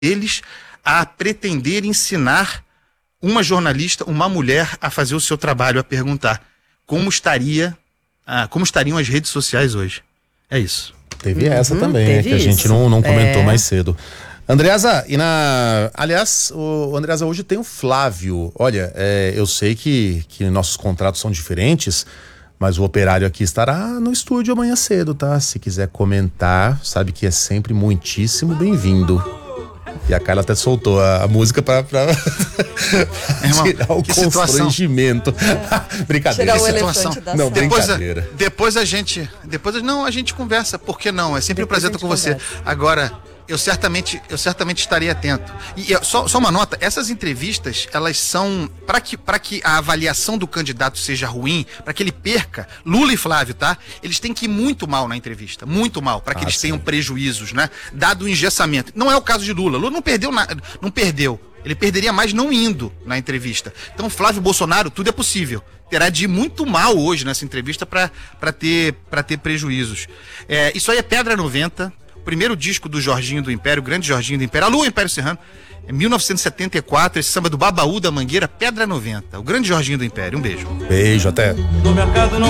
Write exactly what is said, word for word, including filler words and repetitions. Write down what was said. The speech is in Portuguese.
eles a pretender ensinar uma jornalista, uma mulher, a fazer o seu trabalho, a perguntar como estaria, ah, como estariam as redes sociais hoje. É isso. Teve Uhum, essa também, teve né, que a isso. gente não, não comentou É. mais cedo. Andreasa, e na... aliás, o Andreasa, hoje tem o Flávio. Olha, é, eu sei que, que nossos contratos são diferentes, mas o operário aqui estará no estúdio amanhã cedo, tá? Se quiser comentar, sabe que é sempre muitíssimo bem-vindo. E a Carla até soltou a, a música pra, pra Irmão, tirar o que situação. constrangimento. Brincadeira. Tirar o situação. elefante da Não, sala. Depois, a, brincadeira. depois a gente. Depois não, a gente conversa. Por que não? É sempre Depois um prazer a estar gente com você. conversa. Agora, eu certamente, eu certamente estarei atento. E, e só, só uma nota: essas entrevistas, elas são. Para que, para que a avaliação do candidato seja ruim, para que ele perca, Lula e Flávio, tá? Eles têm que ir muito mal na entrevista. Muito mal, para que Ah, eles sim. tenham prejuízos, né? Dado o engessamento. Não é o caso de Lula. Lula não perdeu nada. Não perdeu. Ele perderia mais não indo na entrevista. Então, Flávio Bolsonaro, tudo é possível. Terá de ir muito mal hoje nessa entrevista para ter, para ter prejuízos. É, isso aí é Pedra noventa, o primeiro disco do Jorginho do Império, o grande Jorginho do Império, alô Império Serrano, é mil novecentos e setenta e quatro, esse samba do Babaú da Mangueira, Pedra noventa, o grande Jorginho do Império. Um beijo. Beijo, até. No mercado não